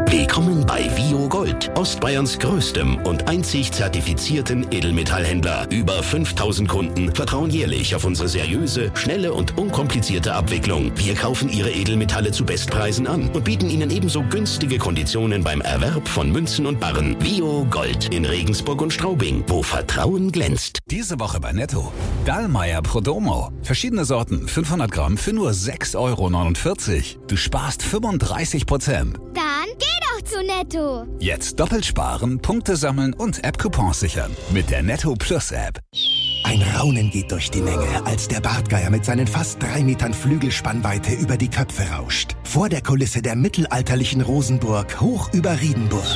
Willkommen bei Vio Gold, Ostbayerns größtem und einzig zertifizierten Edelmetallhändler. Über 5000 Kunden vertrauen jährlich auf unsere seriöse, schnelle und unkomplizierte Abwicklung. Wir kaufen Ihre Edelmetalle zu Bestpreisen an und bieten Ihnen ebenso günstige Konditionen beim Erwerb von Münzen und Barren. Vio Gold in Regensburg und Straubing, wo Vertrauen glänzt. Diese Woche bei Netto. Dallmayr Prodomo. Verschiedene Sorten, 500 Gramm für nur 6,49 €. Du sparst 35%. Dann geh doch zu Netto. Jetzt doppelt sparen, Punkte sammeln und App-Coupons sichern. Mit der Netto Plus App. Ein Raunen geht durch die Menge, als der Bartgeier mit seinen fast 3 Metern Flügelspannweite über die Köpfe rauscht. Vor der Kulisse der mittelalterlichen Rosenburg, hoch über Riedenburg.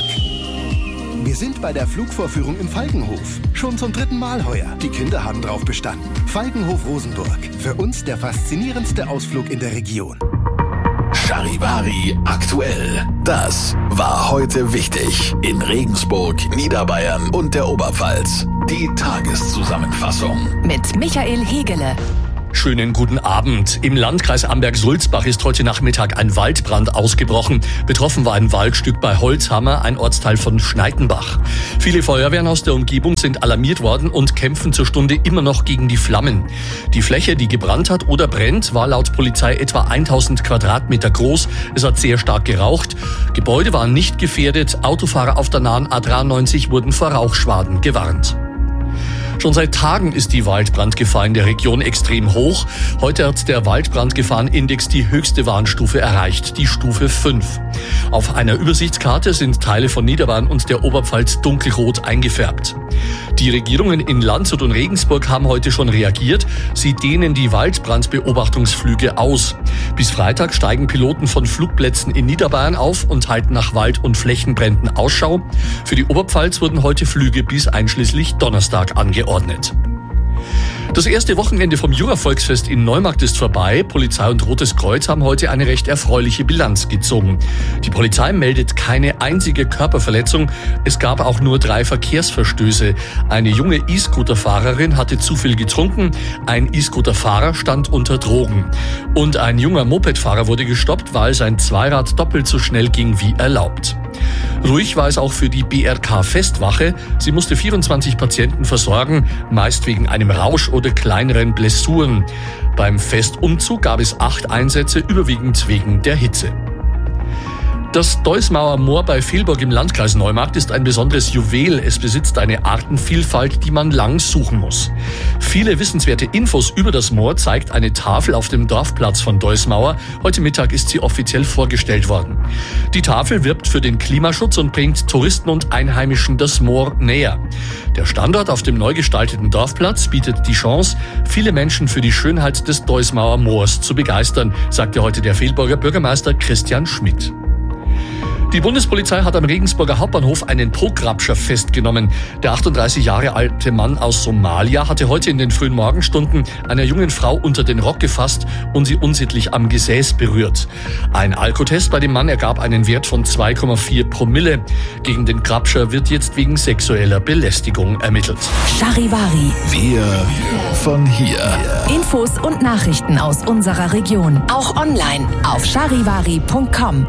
Wir sind bei der Flugvorführung im Falkenhof. Schon zum 3. Mal heuer. Die Kinder haben drauf bestanden. Falkenhof Rosenburg. Für uns der faszinierendste Ausflug in der Region. Charivari aktuell. Das war heute wichtig in Regensburg, Niederbayern und der Oberpfalz. Die Tageszusammenfassung mit Michael Hegele. Schönen guten Abend. Im Landkreis Amberg-Sulzbach ist heute Nachmittag ein Waldbrand ausgebrochen. Betroffen war ein Waldstück bei Holzhammer, ein Ortsteil von Schneidenbach. Viele Feuerwehren aus der Umgebung sind alarmiert worden und kämpfen zur Stunde immer noch gegen die Flammen. Die Fläche, die gebrannt hat oder brennt, war laut Polizei etwa 1000 Quadratmeter groß. Es hat sehr stark geraucht. Gebäude waren nicht gefährdet. Autofahrer auf der nahen A93 wurden vor Rauchschwaden gewarnt. Schon seit Tagen ist die Waldbrandgefahr in der Region extrem hoch. Heute hat der Waldbrandgefahrenindex die höchste Warnstufe erreicht, die Stufe 5. Auf einer Übersichtskarte sind Teile von Niederbayern und der Oberpfalz dunkelrot eingefärbt. Die Regierungen in Landshut und Regensburg haben heute schon reagiert. Sie dehnen die Waldbrandbeobachtungsflüge aus. Bis Freitag steigen Piloten von Flugplätzen in Niederbayern auf und halten nach Wald- und Flächenbränden Ausschau. Für die Oberpfalz wurden heute Flüge bis einschließlich Donnerstag angeordnet. Das erste Wochenende vom Jura-Volksfest in Neumarkt ist vorbei. Polizei und Rotes Kreuz haben heute eine recht erfreuliche Bilanz gezogen. Die Polizei meldet keine einzige Körperverletzung. Es gab auch nur 3 Verkehrsverstöße. Eine junge E-Scooter-Fahrerin hatte zu viel getrunken. Ein E-Scooter-Fahrer stand unter Drogen. Und ein junger Mopedfahrer wurde gestoppt, weil sein Zweirad doppelt so schnell ging wie erlaubt. Ruhig war es auch für die BRK-Festwache. Sie musste 24 Patienten versorgen, meist wegen einem Rausch oder kleineren Blessuren. Beim Festumzug gab es 8 Einsätze, überwiegend wegen der Hitze. Das Deusmauer Moor bei Vilborg im Landkreis Neumarkt ist ein besonderes Juwel. Es besitzt eine Artenvielfalt, die man lang suchen muss. Viele wissenswerte Infos über das Moor zeigt eine Tafel auf dem Dorfplatz von Deusmauer. Heute Mittag ist sie offiziell vorgestellt worden. Die Tafel wirbt für den Klimaschutz und bringt Touristen und Einheimischen das Moor näher. Der Standort auf dem neu gestalteten Dorfplatz bietet die Chance, viele Menschen für die Schönheit des Deusmauer Moors zu begeistern, sagte heute der Vilborger Bürgermeister Christian Schmidt. Die Bundespolizei hat am Regensburger Hauptbahnhof einen Pograbscher festgenommen. Der 38 Jahre alte Mann aus Somalia hatte heute in den frühen Morgenstunden einer jungen Frau unter den Rock gefasst und sie unsittlich am Gesäß berührt. Ein Alkotest bei dem Mann ergab einen Wert von 2,4 Promille. Gegen den Grabscher wird jetzt wegen sexueller Belästigung ermittelt. Charivari. Wir von hier. Infos und Nachrichten aus unserer Region. Auch online auf charivari.com.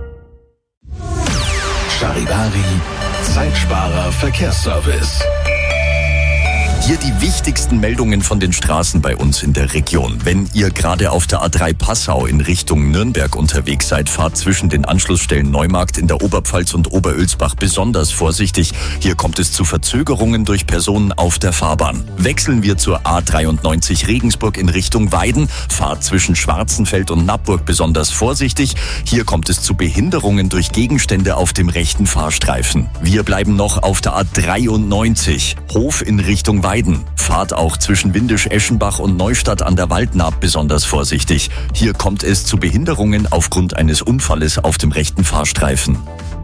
Charivari, Zeitsparer Verkehrsservice. Hier die wichtigsten Meldungen von den Straßen bei uns in der Region. Wenn ihr gerade auf der A3 Passau in Richtung Nürnberg unterwegs seid, fahrt zwischen den Anschlussstellen Neumarkt in der Oberpfalz und Oberölsbach besonders vorsichtig. Hier kommt es zu Verzögerungen durch Personen auf der Fahrbahn. Wechseln wir zur A93 Regensburg in Richtung Weiden. Fahrt zwischen Schwarzenfeld und Nappburg besonders vorsichtig. Hier kommt es zu Behinderungen durch Gegenstände auf dem rechten Fahrstreifen. Wir bleiben noch auf der A93 Hof in Richtung Weiden. Fahrt auch zwischen Windisch-Eschenbach und Neustadt an der Waldnaab besonders vorsichtig. Hier kommt es zu Behinderungen aufgrund eines Unfalles auf dem rechten Fahrstreifen.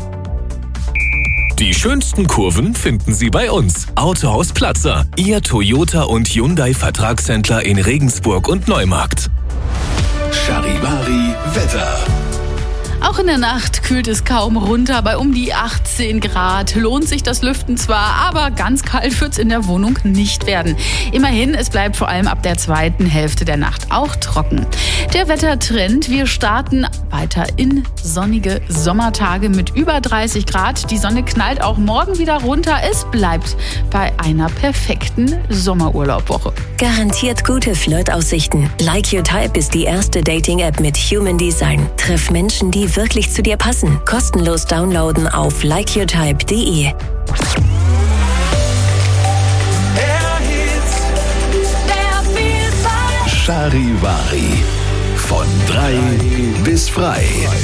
Die schönsten Kurven finden Sie bei uns. Autohaus Platzer, Ihr Toyota und Hyundai Vertragshändler in Regensburg und Neumarkt. Charivari Wetter. Auch in der Nacht kühlt es kaum runter, bei um die 18 Grad. Lohnt sich das Lüften zwar, aber ganz kalt wird es in der Wohnung nicht werden. Immerhin, es bleibt vor allem ab der zweiten Hälfte der Nacht auch trocken. Der Wettertrend, wir starten weiter in sonnige Sommertage mit über 30 Grad. Die Sonne knallt auch morgen wieder runter. Es bleibt bei einer perfekten Sommerurlaubwoche. Garantiert gute Flirtaussichten. Like Your Type ist die erste Dating-App mit Human Design. Treff Menschen, die wirklich zu dir passen. Kostenlos downloaden auf likeyourtype.de. Charivari. Von 3 bis frei.